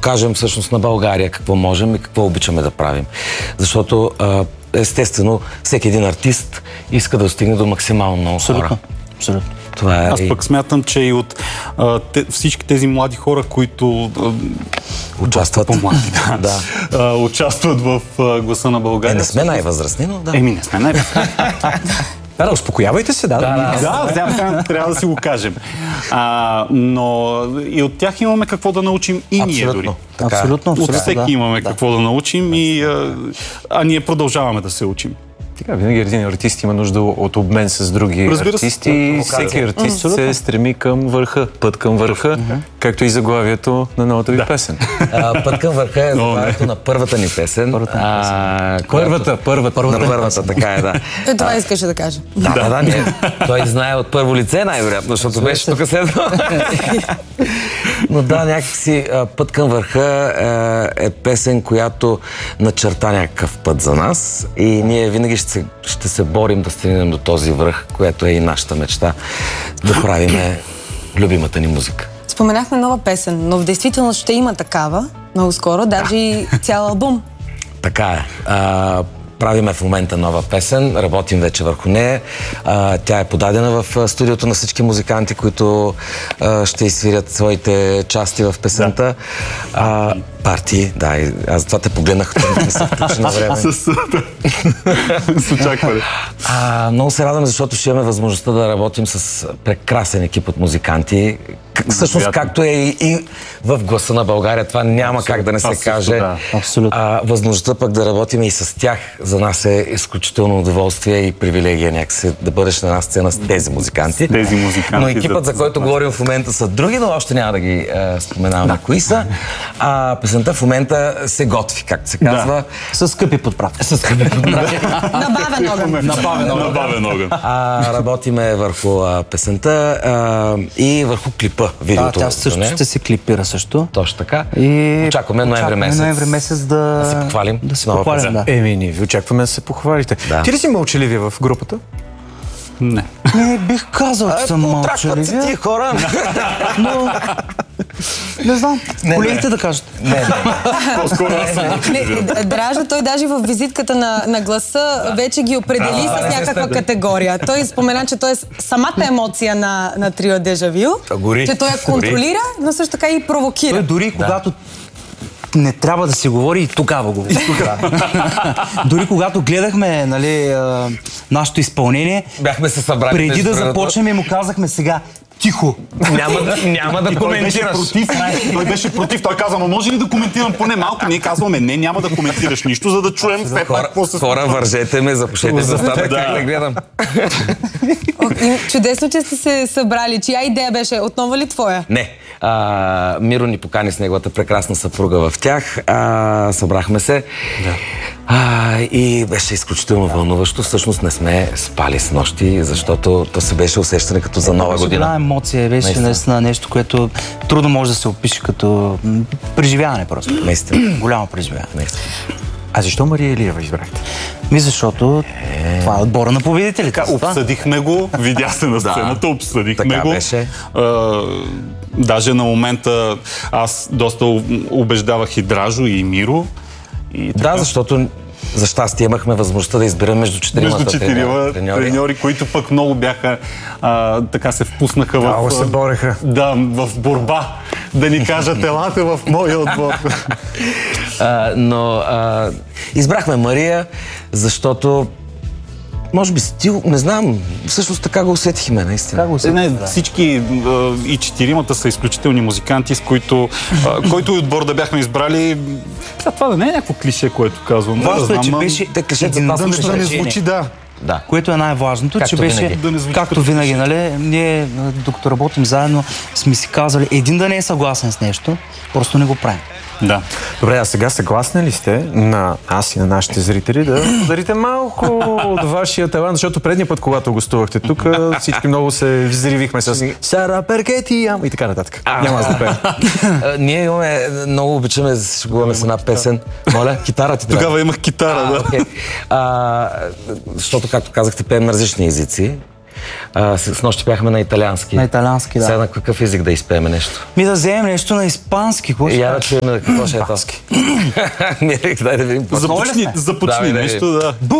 покажем всъщност на България какво можем и какво обичаме да правим. Защото естествено всеки един артист иска да достигне до максимално много хора. Абсолютно. Това е... Аз пък смятам, че и от всички тези млади хора, които участват, участват в Гласа на България. Не сме най-възрастни, но да. Не сме най-възрастни. Да, успокоявайте се, трябва да си го кажем. Но и от тях имаме какво да научим и ние дори. Абсолютно. От всеки имаме какво да научим, а ние продължаваме да се учим. Така, винаги един артист има нужда от обмен с други артисти и всеки артист се стреми към върха, път към върха, както и заглавието на новата ви песен. Път към върха е заглавието на първата ни песен. Първата, така е, да. Това искаше да кажа. Да, той знае от първо лице най-вероятно, защото беше тук следва. Но да, някакси Път към върха е песен, която начерта някакъв път за нас и ние винаги ще се борим да стигнем до този връх, което е и нашата мечта, да правиме любимата ни музика. Споменахме нова песен, но в действителност ще има такава, много скоро, даже и цял албум. Така е. Правиме в момента нова песен, работим вече върху нея. Тя е подадена в студиото на всички музиканти, които ще изсвирят своите части в песента. Партии, да, аз това те погледнах, не се включи на време. С очакване. Много се радвам, защото ще имаме възможността да работим с прекрасен екип от музиканти. Всъщност, както е и в Гласа на България, това няма как да не се каже. Възможността пък да работим и с тях за нас е изключително удоволствие и привилегия някакси да бъдеш на една сцена с тези музиканти. Но екипът, за който говорим в момента, са други, но още няма да ги споменаваме кои са. Песента в момента се готви, както се казва. С скъпи подправки. Набавен огън. Работиме върху песента и върху клипа, видеото. Тя също ще се клипира също. Точно така. И очакваме ноември месец да се похвалим. Ние ви очакваме да се похвалите. Ти ли си мълчаливия в групата? Не. Не бих казал, че съм мълчаливия. Ти хора. Но... Не знам. Колегите да кажат. По-скоро аз съм мълчаливия. Дража, той даже в визитката на Гласа вече ги определи с някаква категория. Той спомена, че той е самата емоция на трио Дежавю, че той я контролира, но също така и провокира. Той дори когато не трябва да се говори, и тогава говори. Дори когато гледахме нашето изпълнение, бяхме се събрали преди да започнем и му казахме сега тихо. Няма да коментираш. Той беше против. Той каза, може ли да коментирам поне малко? Ние казваме, не, няма да коментираш нищо, за да чуем все пак какво се случва. Хора, вържете ме, запушете за стата, как да гледам. Чудесно, че сте се събрали. Чия идея беше? Отново ли твоя? Не. Миро ни покани с неговата прекрасна съпруга в тях. Събрахме се. И беше изключително вълнуващо. Всъщност не сме спали с нощи, защото то се беше усещане като за нова година. Голяма емоция, беше наистина нещо, което трудно може да се опише като преживяване просто. Наистина. Голямо преживяване. Наистина. А защо Мария Илиева избрахте? Защото това е отбора на победителите. Обсъдихме го, видя се на сцената, обсъдихме го. Беше. Даже на момента аз доста убеждавах и Дражо, и Миро. Да, защото за щастие имахме възможността да изберем между четиримата треньори, които пък много бяха, така се впуснаха в... се бореха. Да, в борба. Да ни кажат, елате в моя отбор. Но избрахме Мария, защото може би стил, не знам, всъщност така го усетихме, наистина. Всички и четиримата са изключителни музиканти, с които който и отбор да бяхме избрали, това да не е някакво клише, което казвам. Важно е, че беше да не звучи, да. Което е най-важното, че беше, както винаги, ние, докато работим заедно, сме си казали, един да не е съгласен с нещо, просто не го правим. Да. Добре, а сега съгласни ли сте на аз и на нашите зрители да дарите малко от вашия талант, защото предния път, когато гостувахте тук, всички много се взривихме с Сара Перкети и така нататък. Няма аз да пея. Ние имаме, много обичаме да се шегуваме с една песен. Моля, китара ти трябва. Тогава имах китара, да. Защото, както казахте, пеем на различни езици. С нощи бяхме на италиански. На италиански, да. Сега на какъв език да изпеем нещо? Да вземем нещо на испански. Я да чуем какво ще е това. Дай да видим. Започни нещо, да.